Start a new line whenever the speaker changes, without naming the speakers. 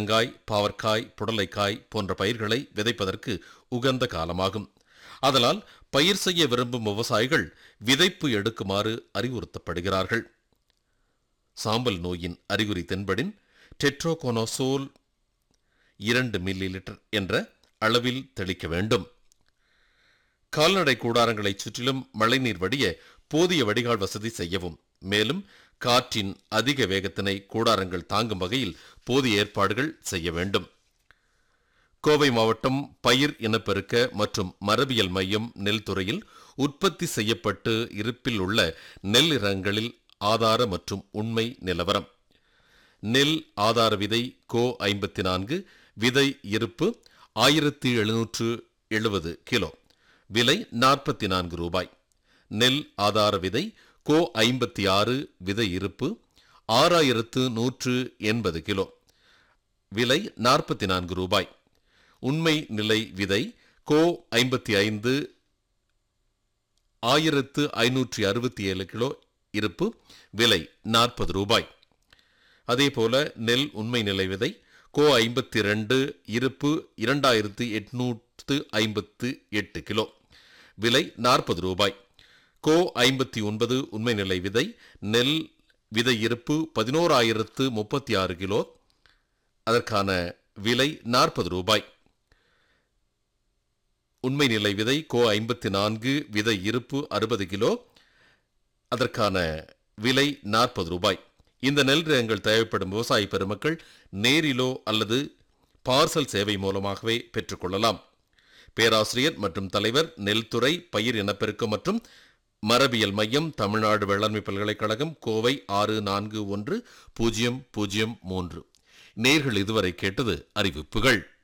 பீர்க்கங்காய், பாவற்காய், புடலைக்காய் போன்ற பயிர்களை விதைப்பதற்கு உகந்த காலமாகும். அதனால் பயிர் செய்ய விரும்பும் விவசாயிகள் விதைப்பு எடுக்குமாறு அறிவுறுத்தப்படுகிறார்கள். சாம்பல் நோயின் அறிகுறி தென்படின் டெட்ரோகோனோசோல் 2 ml என்ற அளவில் தெளிக்க வேண்டும். கால்நடை கூடாரங்களை சுற்றிலும் மழைநீர் வடிய போதிய வடிகால் வசதி செய்யவும். மேலும் காற்றின் அதிக வேகத்தினை கூடாரங்கள் தாங்கும் வகையில் போதிய ஏற்பாடுகள் செய்ய வேண்டும். கோவை மாவட்டம் பயிர் இனப்பெருக்க மற்றும் மரபியல் மையம் நெல் துறையில் உற்பத்தி செய்யப்பட்டு இருப்பில் உள்ள நெல் ரகங்களில் ஆதார மற்றும் உண்மை நிலவரம். நெல் ஆதார விதை கோ 54, விதை இருப்பு 1770 கிலோ, விலை 44 ரூபாய். நெல் ஆதார விதை கோ 56, விதை இருப்பு 6180 கிலோ, விலை 44 ரூபாய். உண்மை நிலை விதை கோ 55 1567 கிலோ, இருப்பு விலை 40 ரூபாய். அதேபோல நெல் உண்மை நிலை விதை கோ 52, இருப்பு 2858 கிலோ, விலை 40 ரூபாய். கோ 59 உண்மை நிலை விதை நெல் விதை இருப்பு 11036 கிலோ, அதற்கான விலை 40 ரூபாய். உண்மை நிலை விதை கோ 54, விதை இருப்பு 60 கிலோ, அதற்கான விலை 40 ரூபாய். இந்த நெல் ரகங்கள் தேவைப்படும் விவசாய பெருமக்கள் நேரிலோ அல்லது பார்சல் சேவை மூலமாகவே பெற்றுக்கொள்ளலாம். பேராசிரியர் மற்றும் தலைவர், நெல்துறை, பயிர் இனப்பெருக்கம் மற்றும் மரபியல் மையம், தமிழ்நாடு வேளாண்மை பல்கலைக்கழகம், கோவை 641003. நேர்கள் இதுவரை கேட்டது அறிவிப்புகள்.